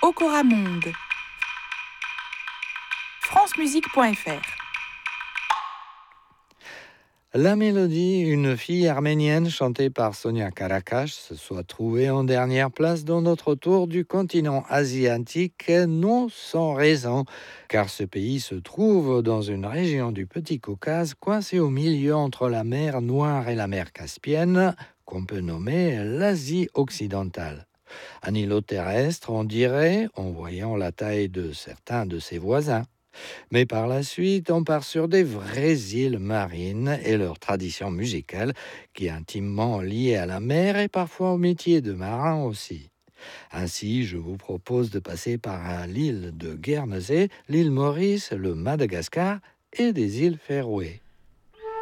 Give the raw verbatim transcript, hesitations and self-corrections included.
Okora Monde. francemusique point f r. La mélodie, une fille arménienne chantée par Sonia Karakash, se soit trouvée en dernière place dans notre tour du continent asiatique, non sans raison, car ce pays se trouve dans une région du Petit Caucase coincée au milieu entre la mer Noire et la mer Caspienne, qu'on peut nommer l'Asie occidentale. Un îlot terrestre, on dirait, en voyant la taille de certains de ses voisins. Mais par la suite, on part sur des vraies îles marines et leur tradition musicale qui est intimement liée à la mer et parfois au métier de marin aussi. Ainsi, je vous propose de passer par l'île de Guernesey, l'île Maurice, le Madagascar et des îles Féroé.